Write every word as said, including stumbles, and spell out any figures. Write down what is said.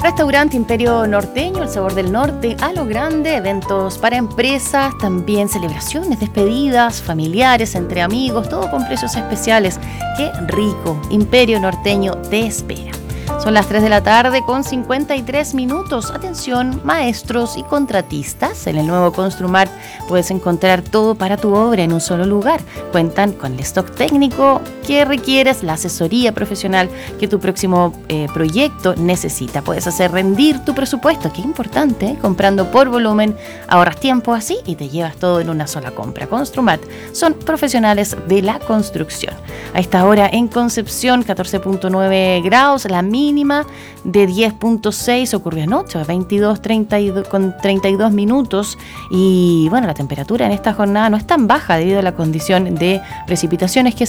Restaurante Imperio Norteño, el sabor del norte a lo grande, eventos para empresas, también celebraciones, despedidas, familiares, entre amigos, todo con precios especiales. ¡Qué rico! Imperio Norteño te espera. Son las tres de la tarde con cincuenta y tres minutos. Atención, maestros y contratistas. En el nuevo Construmart puedes encontrar todo para tu obra en un solo lugar. Cuentan con el stock técnico que requieres, la asesoría profesional que tu próximo eh, proyecto necesita. Puedes hacer rendir tu presupuesto, que es importante, ¿eh? Comprando por volumen, ahorras tiempo así y te llevas todo en una sola compra. Construmart son profesionales de la construcción. A esta hora en Concepción, catorce punto nueve grados, la mínima de diez punto seis ocurrió anoche, a veintidós treinta y dos, con treinta y dos minutos. Y bueno, la temperatura en esta jornada no es tan baja debido a la condición de precipitaciones que